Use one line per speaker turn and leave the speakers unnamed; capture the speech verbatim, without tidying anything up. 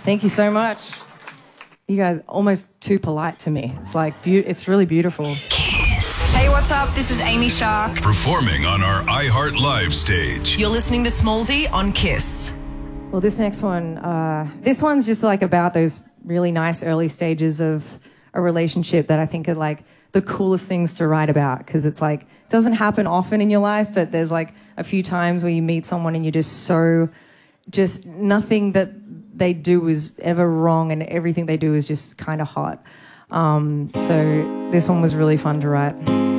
Thank you so much. You guys are almost too polite to me. It's like, be- it's really beautiful.
Hey, what's up? This is Amy Shark.
Performing on our iHeart Live stage.
You're listening to Smallzy on Kiss.
Well, this next one, uh, this one's just like about those really nice early stages of a relationship that I think are like the coolest things to write about, because it's like, it doesn't happen often in your life, but there's like a few times where you meet someone and you're just so, just nothing that they do is ever wrong and everything they do is just kind of hot. Um, so this one was really fun to write.